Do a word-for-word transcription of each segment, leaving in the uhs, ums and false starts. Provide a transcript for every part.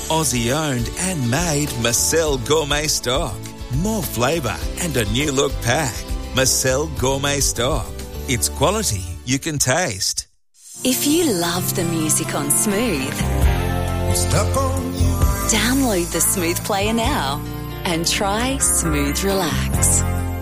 Aussie-owned and made Marcel Gourmet stock. More flavour and a new look pack. Marcel Gourmet stock. It's quality you can taste. If you love the music on Smooth, Stuck on you. download the Smooth player now and try Smooth Relax.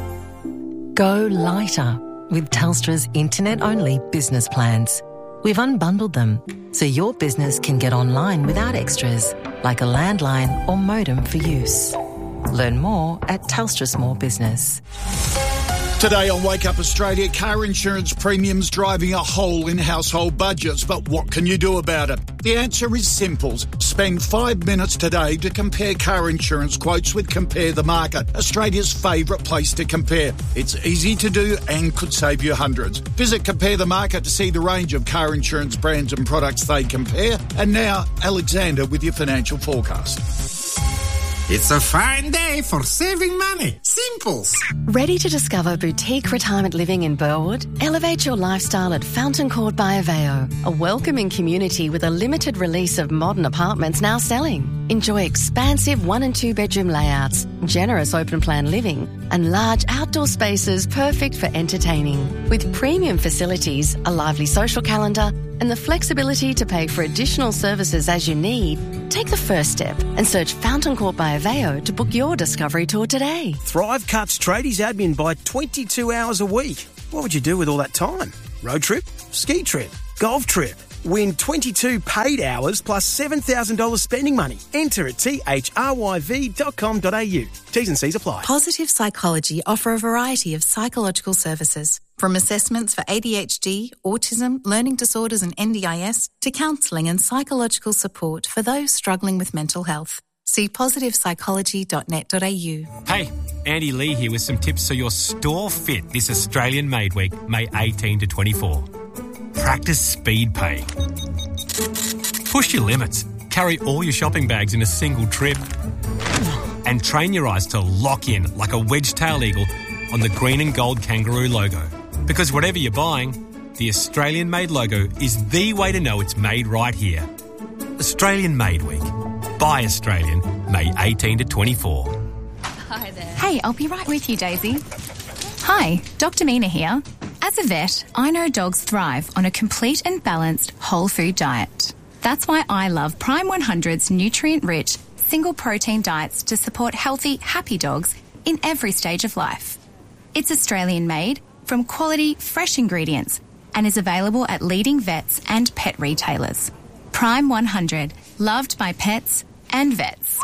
Go lighter with Telstra's internet-only business plans. We've unbundled them so your business can get online without extras like a landline or modem for use. Learn more at Telstra Small Business. Today on Wake Up Australia, car insurance premiums driving a hole in household budgets. But what can you do about it? The answer is simple. Spend five minutes today to compare car insurance quotes with Compare the Market, Australia's favourite place to compare. It's easy to do and could save you hundreds. Visit Compare the Market to see the range of car insurance brands and products they compare. And now, Alexander with your financial forecast. It's a fine day for saving money. Simples. Ready to discover boutique retirement living in Burwood? Elevate your lifestyle at Fountain Court by Aveo, a welcoming community with a limited release of modern apartments now selling. Enjoy expansive one and two bedroom layouts, generous open plan living, and large outdoor spaces perfect for entertaining. With premium facilities, a lively social calendar, and the flexibility to pay for additional services as you need, take the first step and search Fountain Court by Aveo to book your discovery tour today. Thrive cuts tradies admin by twenty-two hours a week. What would you do with all that time? Road trip? Ski trip? Golf trip? Win twenty-two paid hours plus seven thousand dollars spending money. Enter at t h r y v dot com dot a u. T's and C's apply. Positive Psychology offer a variety of psychological services, from assessments for A D H D, autism, learning disorders and N D I S, to counselling and psychological support for those struggling with mental health. See positive psychology dot net dot a u. Hey, Andy Lee here with some tips so your store fit this Australian Made Week, May eighteenth to twenty-four. Practice speed pay. Push your limits. Carry all your shopping bags in a single trip. And train your eyes to lock in like a wedge-tailed eagle on the green and gold kangaroo logo. Because whatever you're buying, the Australian Made logo is the way to know it's made right here. Australian Made Week. Buy Australian, May eighteenth to twenty-four. Hi there. Hey, I'll be right with you, Daisy. Hi, Doctor Mina here. As a vet, I know dogs thrive on a complete and balanced whole food diet. That's why I love Prime one hundred's nutrient-rich, single-protein diets to support healthy, happy dogs in every stage of life. It's Australian-made, from quality, fresh ingredients, and is available at leading vets and pet retailers. Prime one hundred, loved by pets and vets.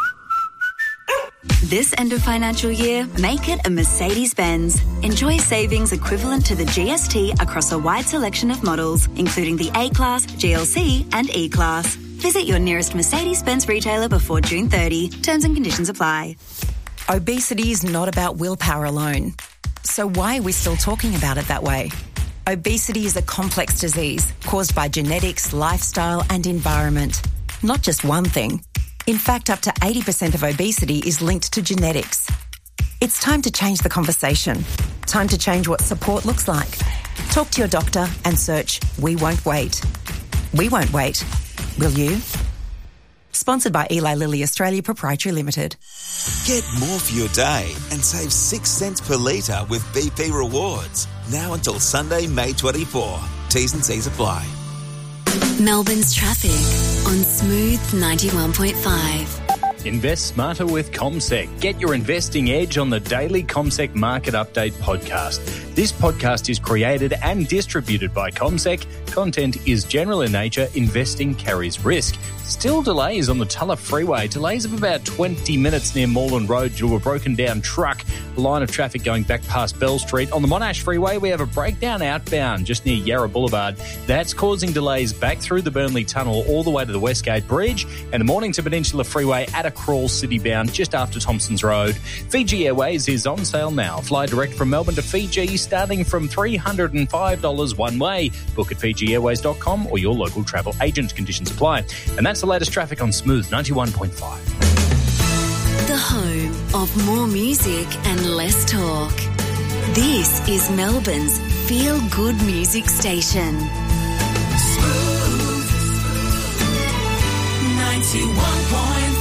This end of financial year, make it a Mercedes-Benz. Enjoy savings equivalent to the G S T across a wide selection of models, including the A-Class, G L C and E-Class. Visit your nearest Mercedes-Benz retailer before June thirtieth. Terms and conditions apply. Obesity is not about willpower alone. So why are we still talking about it that way? Obesity is a complex disease caused by genetics, lifestyle and environment. Not just one thing. In fact, up to eighty percent of obesity is linked to genetics. It's time to change the conversation. Time to change what support looks like. Talk to your doctor and search We Won't Wait. We won't wait. Will you? Sponsored by Eli Lilly Australia Proprietary Limited. Get more for your day and save six cents per litre with B P Rewards. Now until Sunday, May twenty-fourth. T's and C's apply. Melbourne's traffic on Smooth ninety-one point five. Invest smarter with CommSec. Get your investing edge on the daily CommSec Market Update podcast. This podcast is created and distributed by CommSec. Content is general in nature. Investing carries risk. Still delays on the Tulla Freeway. Delays of about twenty minutes near Moreland Road due to a broken down truck. A line of traffic going back past Bell Street. On the Monash Freeway, we have a breakdown outbound just near Yarra Boulevard. That's causing delays back through the Burnley Tunnel all the way to the Westgate Bridge. And the Mornington Peninsula Freeway at a crawl city bound just after Thompson's Road. Fiji Airways is on sale now. Fly direct from Melbourne to Fiji starting from three hundred five dollars one way. Book at fiji airways dot com or your local travel agent. Conditions apply. And that's the latest traffic on Smooth ninety-one point five. The home of more music and less talk. This is Melbourne's feel-good music station. Smooth ninety-one point five.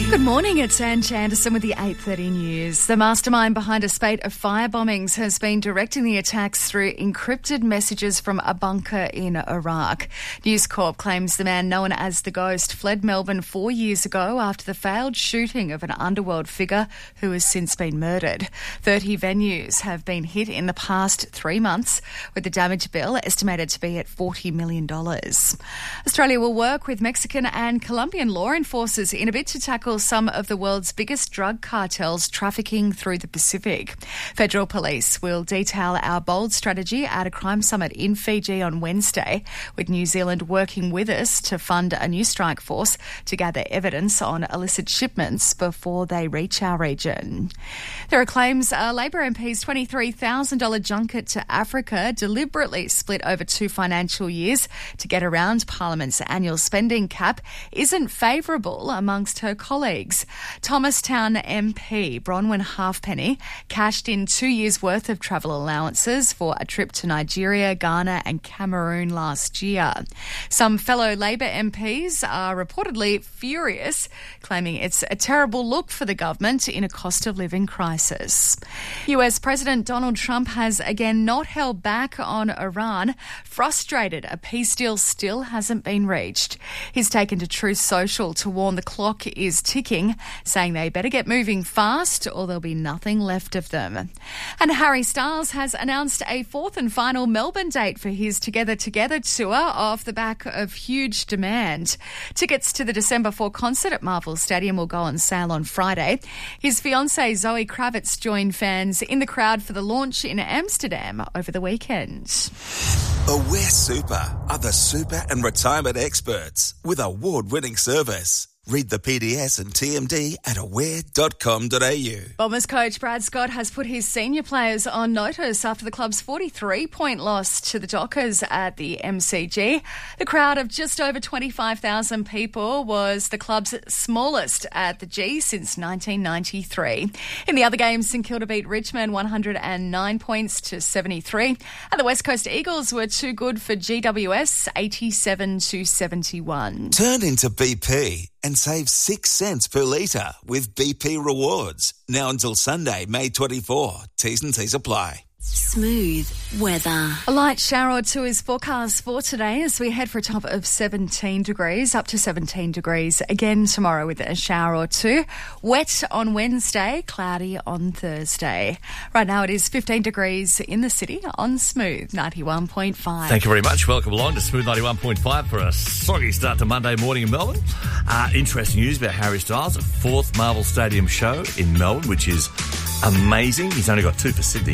Good morning, it's Anne Chanderson with the eight thirty news. The mastermind behind a spate of fire bombings has been directing the attacks through encrypted messages from a bunker in Iraq. News Corp claims the man known as the Ghost fled Melbourne four years ago after the failed shooting of an underworld figure who has since been murdered. thirty venues have been hit in the past three months, with the damage bill estimated to be at forty million dollars. Australia will work with Mexican and Colombian law enforcers in a bid to tackle some of the world's biggest drug cartels trafficking through the Pacific. Federal police will detail our bold strategy at a crime summit in Fiji on Wednesday, with New Zealand working with us to fund a new strike force to gather evidence on illicit shipments before they reach our region. There are claims a Labor M P's twenty-three thousand dollars junket to Africa deliberately split over two financial years to get around Parliament's annual spending cap isn't favourable amongst her colleagues. Thomastown M P Bronwyn Halfpenny cashed in two years' worth of travel allowances for a trip to Nigeria, Ghana and Cameroon last year. Some fellow Labor M Ps are reportedly furious, claiming it's a terrible look for the government in a cost of living crisis. U S President Donald Trump has again not held back on Iran, frustrated a peace deal still hasn't been reached. He's taken to Truth Social to warn the clock is ticking, saying they better get moving fast or there'll be nothing left of them. And Harry Styles has announced a fourth and final Melbourne date for his Together Together tour off the back of huge demand. Tickets to the December fourth concert at Marvel Stadium will go on sale on Friday. His fiancée Zoe Kravitz joined fans in the crowd for the launch in Amsterdam over the weekend. Aware Super are the super and retirement experts with award-winning service. Read the P D S and T M D at aware dot com dot a u. Bombers coach Brad Scott has put his senior players on notice after the club's forty-three point loss to the Dockers at the M C G. The crowd of just over twenty-five thousand people was the club's smallest at the G since nineteen ninety-three. In the other games, St Kilda beat Richmond one hundred nine points to seventy-three, and the West Coast Eagles were too good for G W S eighty-seven to seventy-one. Turn into B P and save six cents per litre with B P Rewards. Now until Sunday, May twenty-fourth. T's and C's apply. Smooth weather. A light shower or two is forecast for today as we head for a top of seventeen degrees, up to seventeen degrees again tomorrow with a shower or two. Wet on Wednesday, cloudy on Thursday. Right now it is fifteen degrees in the city on Smooth ninety-one point five. Thank you very much. Welcome along to Smooth ninety-one point five for a soggy start to Monday morning in Melbourne. Uh, interesting news about Harry Styles, a fourth Marvel Stadium show in Melbourne, which is amazing. He's only got two for Sydney.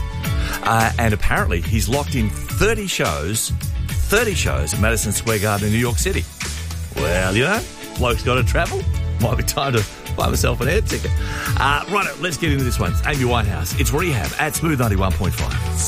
Uh, and apparently he's locked in thirty shows, thirty shows at Madison Square Garden in New York City. Well, you know, bloke's got to travel. Might be time to buy myself an air ticket. Uh, right, let's get into this one. Amy Winehouse. It's Rehab at Smooth ninety-one point five.